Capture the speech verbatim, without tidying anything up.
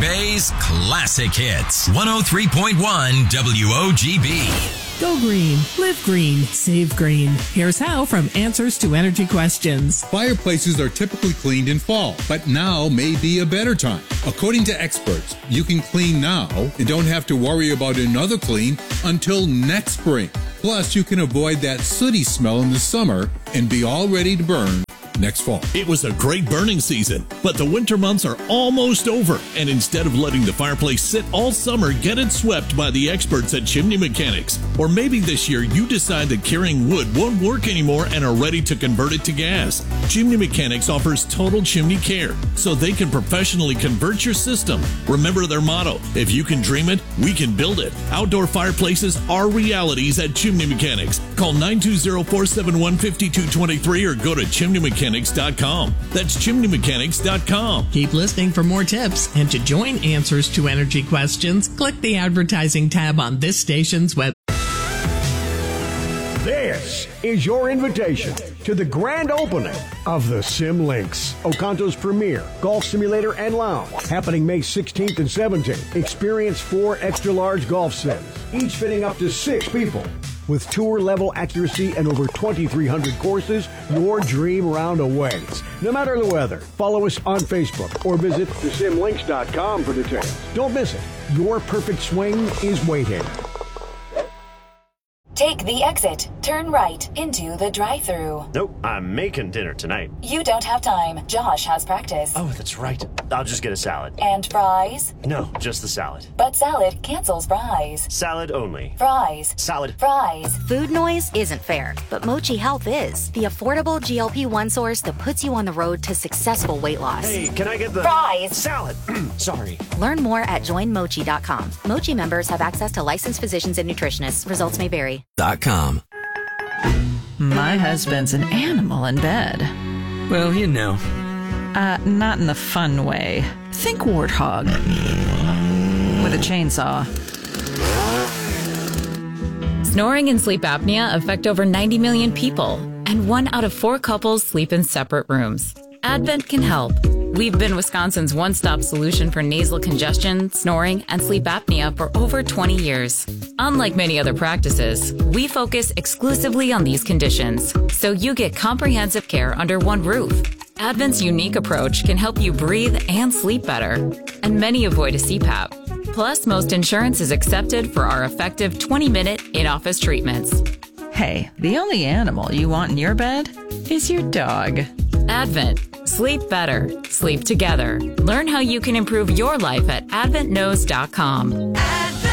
Today's classic hits. one oh three point one W O G B. Go green, live green, save green. Here's how from Answers to Energy Questions. Fireplaces are typically cleaned in fall, but now may be a better time. According to experts, you can clean now and don't have to worry about another clean until next spring. Plus, you can avoid that sooty smell in the summer and be all ready to burn next fall. It was a great burning season, but the winter months are almost over. And instead of letting the fireplace sit all summer, get it swept by the experts at Chimney Mechanics. Or maybe this year you decide that carrying wood won't work anymore and are ready to convert it to gas. Chimney Mechanics offers total chimney care, so they can professionally convert your system. Remember their motto, if you can dream it, we can build it. Outdoor fireplaces are realities at Chimney Mechanics. Call nine two zero, four seven one, five two two three or go to chimney mechanics dot com. That's chimney mechanics dot com. Keep listening for more tips, and to join Answers to Energy Questions, click the advertising tab on this station's website. This is your invitation to the grand opening of the Sim Links, Oconto's premier golf simulator and lounge, happening May sixteenth and seventeenth. Experience four extra-large golf sims, each fitting up to six people. With tour-level accuracy and over twenty-three hundred courses, your dream round awaits. No matter the weather, follow us on Facebook or visit the sim links dot com for details. Don't miss it. Your perfect swing is waiting. Take the exit. Turn right into the drive-thru. Nope, I'm making dinner tonight. You don't have time. Josh has practice. Oh, that's right. I'll just get a salad. And fries? No, just the salad. But salad cancels fries. Salad only. Fries. Salad. Fries. Food noise isn't fair, but Mochi Health is. The affordable G L P one source that puts you on the road to successful weight loss. Hey, can I get the... Fries. Salad. Sorry. Learn more at join mochi dot com. Mochi members have access to licensed physicians and nutritionists. Results may vary. Dot com. My husband's an animal in bed. Well, you know. Uh, not in the fun way. Think warthog. With a chainsaw. Snoring and sleep apnea affect over ninety million people, and one out of four couples sleep in separate rooms. Advent can help. We've been Wisconsin's one-stop solution for nasal congestion, snoring, and sleep apnea for over twenty years. Unlike many other practices, we focus exclusively on these conditions, so you get comprehensive care under one roof. Advent's unique approach can help you breathe and sleep better, and many avoid a C PAP. Plus, most insurance is accepted for our effective twenty-minute in-office treatments. Hey, the only animal you want in your bed is your dog. Advent. Sleep better. Sleep together. Learn how you can improve your life at advent knows dot com.